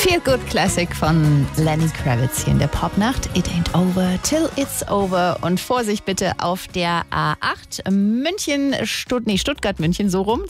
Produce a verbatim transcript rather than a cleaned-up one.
Feel Good Classic von Lenny Kravitz hier in der Popnacht. It ain't over till it's over. Und Vorsicht bitte auf der A acht München, Stutt- nee, Stuttgart, München, so rum.